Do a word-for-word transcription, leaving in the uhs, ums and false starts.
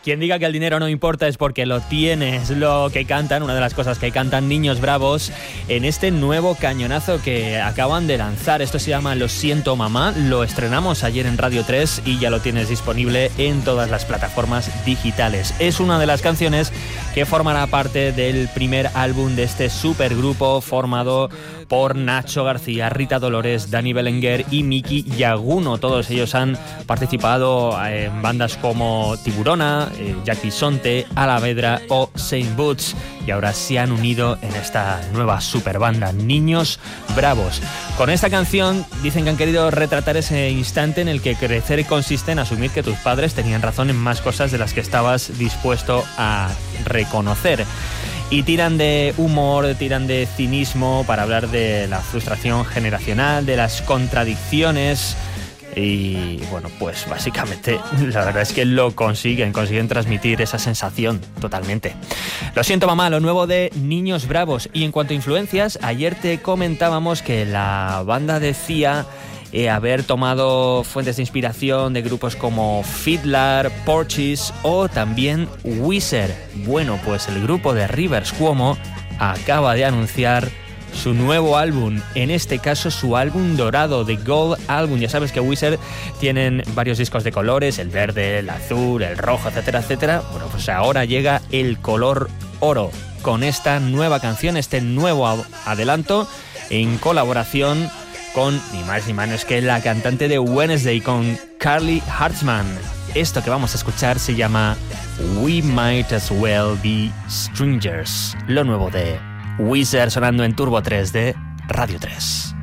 Quien diga que el dinero no importa es porque lo tiene, es lo que cantan, una de las cosas que cantan Niños Bravos en este nuevo cañonazo que acaban de lanzar. Esto se llama Lo siento mamá, lo estrenamos ayer en Radio tres y ya lo tienes disponible en todas las plataformas digitales. Es una de las canciones que formará parte del primer álbum de este supergrupo formado por Nacho García, Rita Dolores, Dani Belenguer y Miki Yaguno. Todos ellos han participado en bandas como Tiburona, eh, Jack Bisonte, Alavedra o Saint Boots, y ahora se han unido en esta nueva superbanda, Niños Bravos. Con esta canción dicen que han querido retratar ese instante en el que crecer consiste en asumir que tus padres tenían razón en más cosas de las que estabas dispuesto a reconocer. Y tiran de humor, tiran de cinismo para hablar de la frustración generacional, de las contradicciones. Y bueno, pues básicamente la verdad es que lo consiguen, consiguen transmitir esa sensación totalmente. Lo siento mamá, lo nuevo de Niños Bravos. Y en cuanto a influencias, ayer te comentábamos que la banda decía eh, haber tomado fuentes de inspiración de grupos como Fiddler, Porches o también Weezer. Bueno, pues el grupo de Rivers Cuomo acaba de anunciar su nuevo álbum, en este caso su álbum dorado, The Gold Album. Ya sabes que Weezer tienen varios discos de colores, el verde, el azul, el rojo, etcétera, etcétera. Bueno, pues ahora llega el color oro con esta nueva canción, este nuevo adelanto en colaboración con ni más ni menos que la cantante de Wednesday, con Carly Hartman. Esto que vamos a escuchar se llama We Might As Well Be Strangers, lo nuevo de Weezer sonando en Turbo tres de Radio tres.